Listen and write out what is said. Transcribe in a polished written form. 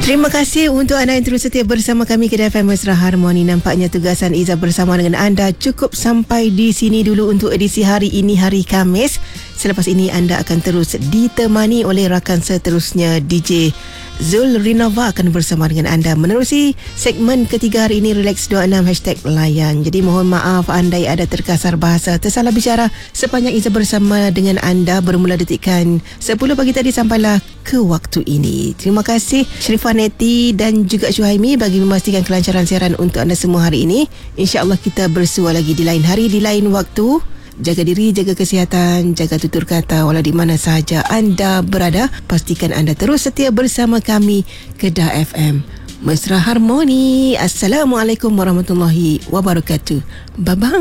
Terima kasih untuk anda yang terus setia bersama kami Kedah FM Mesra Harmoni. Nampaknya tugasan Izzah bersama dengan anda cukup sampai di sini dulu untuk edisi hari ini, hari Khamis. Selepas ini anda akan terus ditemani oleh rakan seterusnya, DJ Zul Rinova akan bersama dengan anda menerusi segmen ketiga hari ini, Relax 26 #layan. Jadi mohon maaf andai ada terkasar bahasa, tersalah bicara sepanjang Izzah bersama dengan anda bermula detikan 10 pagi tadi sampailah ke waktu ini. Terima kasih Sharifah Neti dan juga Syuhaimi bagi memastikan kelancaran siaran untuk anda semua hari ini. InsyaAllah kita bersua lagi di lain hari, di lain waktu. Jaga diri, jaga kesihatan, jaga tutur kata walau di mana sahaja anda berada. Pastikan anda terus setia bersama kami Kedah FM Mesra Harmoni. Assalamualaikum warahmatullahi wabarakatuh. Bye-bye.